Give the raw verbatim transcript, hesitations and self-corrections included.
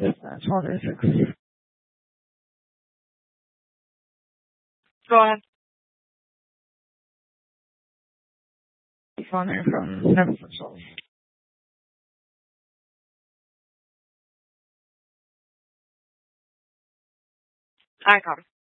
twelve thirty-six. Go ahead. Phone there from Nova Scotia. I copy.